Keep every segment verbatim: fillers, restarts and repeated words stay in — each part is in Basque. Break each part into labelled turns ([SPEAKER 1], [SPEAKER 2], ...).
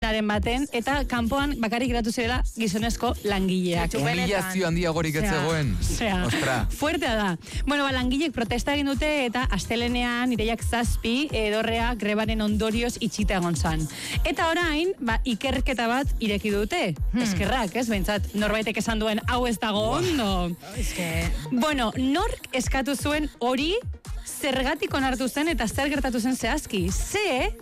[SPEAKER 1] ospitalearen baten, eta kanpoan bakarrik geratu zirela gizonezko langileak.
[SPEAKER 2] Humilazio handiagorik ez zegoen.
[SPEAKER 1] Ostra. Fuertea da. Bueno, ba, langilek protesta egin dute eta astelenean ireiak zazpi edorrea grebaren ondorioz itxita egon zan. Eta orain, ba, ikerketa bat ireki dute. Hmm. Eskerrak, ez? Bentsat, norbaitek esan duen hau ez dago ondo.
[SPEAKER 3] Eske...
[SPEAKER 1] Bueno, nork eskatu zuen hori zergatik onartu zen eta zer gertatu zen zehazki. Ze...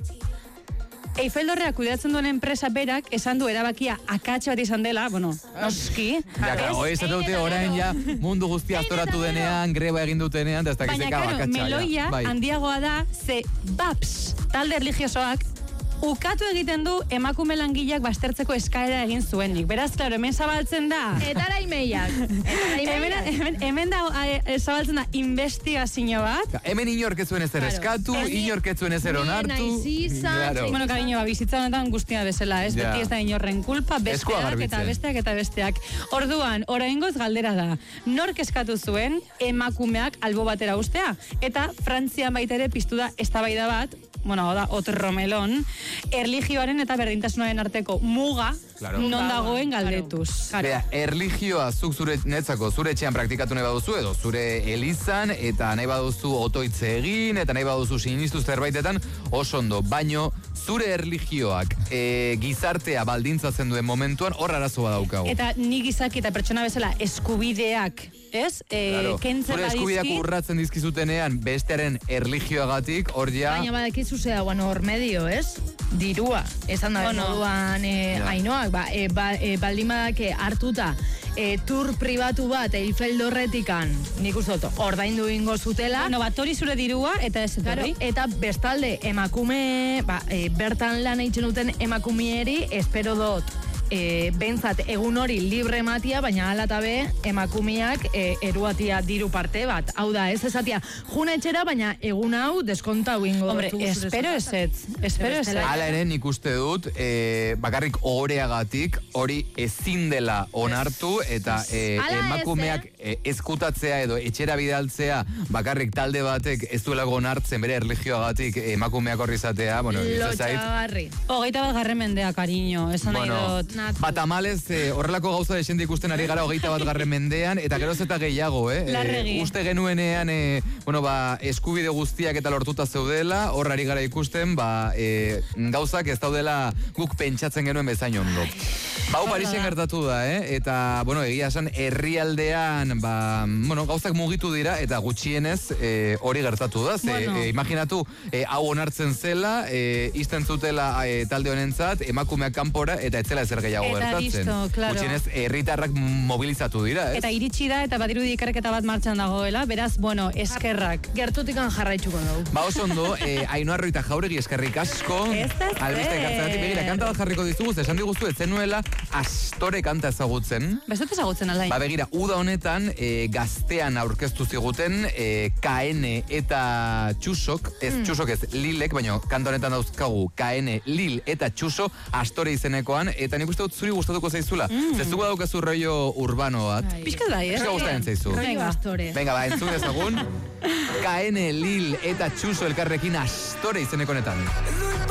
[SPEAKER 1] Eifeldorrea kudeatzen duen enpresa berak esan du erabakia akatxe bat izan dela, bueno, noski.
[SPEAKER 2] Ja, hoi ez dute orain ja mundu guztia aztoratu denean, greba egin dutenean, da ez dakizeka akatxa.
[SPEAKER 1] Baina, meloia handiagoa da, ze B A P S, talde religiosoak, ukatu egiten du emakume langileak bastertzeko eskaera egin zuenik. Beraz, klaro, hemen zabaltzen da...
[SPEAKER 3] Etara imeiak.
[SPEAKER 1] Hemen, hemen, hemen da e, zabaltzen da investigazio bat.
[SPEAKER 2] Hemen inork ez zuen ezer eskatu, inork ez zuen ezer onartu.
[SPEAKER 1] Claro. Bueno, cariño, ba, bizitza honetan guztia bezala, ez?
[SPEAKER 2] Ja.
[SPEAKER 1] Beti ez da inorren kulpa, besteak eta besteak eta besteak. Orduan, oraingoz galdera da. Nork eskatu zuen emakumeak albo batera ustea? Eta Frantzian baita ere piztu da eztabaida bat, bueno, da, otro melón, erlijioaren eta berdintasunaren arteko muga, claro. Non dagoen galdetuz.
[SPEAKER 2] Claro. Bea, erlijioa zuk zure netzako, zure etxean praktikatu nahi baduzu, edo zure elizan, eta nahi baduzu otoitze egin, eta nahi baduzu sinistu zerbaitetan, oso ondo, baino, zure erlijioak e, gizartea baldintzatzen duen momentuan, hor arazo badaukago.
[SPEAKER 1] Eta ni gizaki eta pertsona bezala eskubideak, ez? E,
[SPEAKER 2] claro. Zure eskubideak urratzen dizkizutenean bestearen erlijioagatik, hor ja...
[SPEAKER 3] Baina badakizu ze dagoen hor medio, ez? Dirua, esan da, bueno, moduan e, ja. Ainoak, ba, e, ba, e, baldimadak hartuta e, tur pribatu bat Eifeldorretikan, nik uste dut, ordaindu ingo zutela.
[SPEAKER 1] Bueno, bat hori zure dirua, eta ez
[SPEAKER 3] claro, eta bestalde, emakume, ba, e, bertan lan eitzen duten emakumieri, espero dut, E, bentsat egun hori libre ematia, baina ala eta be emakumeak e, eruatia diru parte bat. Hau da, ez esatia, juna etxera, baina egun hau deskontau ingo.
[SPEAKER 1] Hombre, espero ez ez. Espero ez ez.
[SPEAKER 2] Hala ere nik uste dut, e, bakarrik ohoreagatik hori ezin dela onartu, eta e, emakumeak e, eskutatzea edo etxera bidaltzea bakarrik talde batek ez duela onartzen bere erlijioagatik emakumeak horri izatea, bueno,
[SPEAKER 3] lotxagarri.
[SPEAKER 1] Hogeita bat garren mendea, cariño, esan nahi dut.
[SPEAKER 2] Bat amalez, eh, horrelako gauza desende ikusten ari gara hogeita bat garren mendean, eta geroz eta gehiago, eh?
[SPEAKER 1] Larregi.
[SPEAKER 2] E, uste genuenean, e, bueno, ba, eskubide guztiak eta lortuta zeudela, hor ari gara ikusten, ba, e, gauzak ez daudela guk pentsatzen genuen bezain ondo. Bau Parisen gertatu da, eh? Eta, bueno, egia esan, herrialdean, ba, bueno, gauzak mugitu dira, eta gutxienez e, hori gertatu da. Ze, bueno. e, imaginatu, e, hau onartzen zela, e, izten zutela e, talde honentzat, emakumeak kanpora, eta etzela ezer gehiago gertatzen.
[SPEAKER 1] Listo, claro.
[SPEAKER 2] Gutxienez, herritarrak mobilizatu dira, ez?
[SPEAKER 1] Eta iritsi da, eta badirudi ikerketa bat martxan dagoela, beraz, bueno, eskerrak.
[SPEAKER 3] Gertutikan jarraitzuko dugu.
[SPEAKER 2] Ba, oso ondo, e, Ainhoa Arroita Jauregi eskerrik asko.
[SPEAKER 1] Ez da zer.
[SPEAKER 2] Albiste gartzagatik begira, kanta bat jarriko dizugu, esan diguzu, etzen nuela, Astore kanta ezagutzen.
[SPEAKER 1] Bestot ezagutzen alai.
[SPEAKER 2] Ba, begira, uda honetan e, gaztean aurkeztu ziguten e, K N eta Txusok, ez mm. Txusok ez Lilek, baina kanta honetan dauzkagu K N, Lil eta Txuso Astore izenekoan, eta nik uste dut zuri gustatuko zaizula. Mm. Zezuko daukazu rollo urbano bat.
[SPEAKER 1] Pizkat bai, eh?
[SPEAKER 2] Pizkat gustatzen zaizu.
[SPEAKER 3] Rollo Astore.
[SPEAKER 2] Venga, ba, entzun ezagun. K N, Lil eta Txuso elkarrekin Astore izeneko honetan.